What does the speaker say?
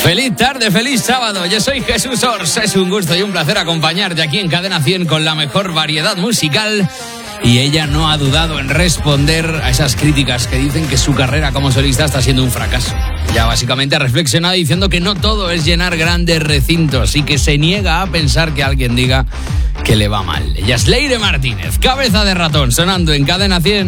Feliz tarde, feliz sábado. Yo soy Jesús Ors. Es un gusto y un placer acompañarte aquí en Cadena 100 con la mejor variedad musical. Y ella no ha dudado en responder a esas críticas que dicen que su carrera como solista está siendo un fracaso. Ya básicamente ha reflexionado diciendo que no todo es llenar grandes recintos y que se niega a pensar que alguien diga que le va mal. Ella es Leire Martínez, cabeza de ratón, sonando en Cadena 100.